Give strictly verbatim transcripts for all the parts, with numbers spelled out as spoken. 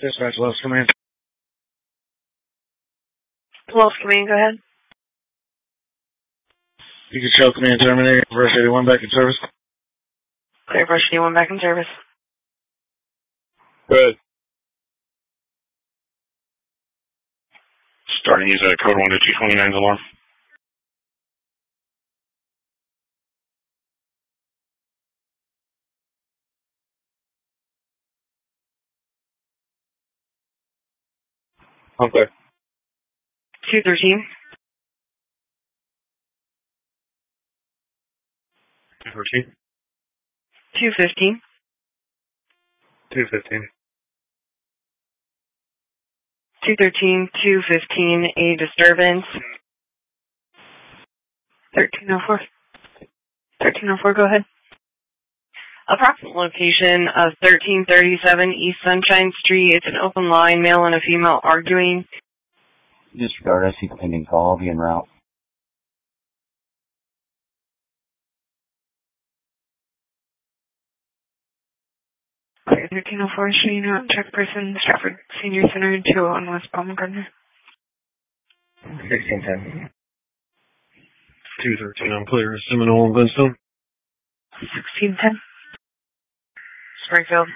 Dispatch, Wells Command. Wells Command, go ahead. You can show Command terminator, Rush eighty-one back in service. Clear, Rush eighty-one back in service. Good. Starting to use a code one to two twenty-nine's alarm. Okay. two thirteen. two fourteen. two fifteen. two fifteen. two thirteen, two fifteen, a disturbance. thirteen oh four. thirteen oh four, go ahead. Approximate location of thirteen thirty-seven East Sunshine Street. It's an open line, male and a female arguing. Disregard, I see pending call. I'll be en route. Clear, thirteen oh four, show you not check person, Stratford Senior Center, two oh one West Baumgartner. sixteen ten. two thirteen, I'm clear. Seminole and Glenstone. sixteen ten. Springfield.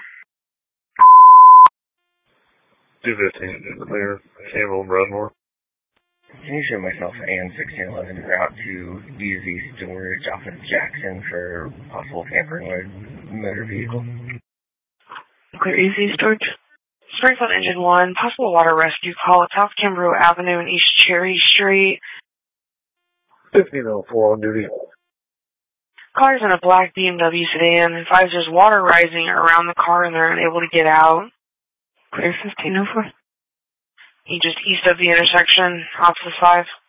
two fifteen, clear. Campbell and Broadmoor. Can you show myself and sixteen eleven route to D Z George off of Jackson for possible tampering with motor vehicle? Clear, easy storage. Springfield Engine one, possible water rescue call at South Kimbrough Avenue and East Cherry Street. fifteen oh four on duty. Car's in a black B M W sedan. Advised there's water rising around the car and they're unable to get out. Clear, fifteen oh four. He just east of the intersection, opposite five.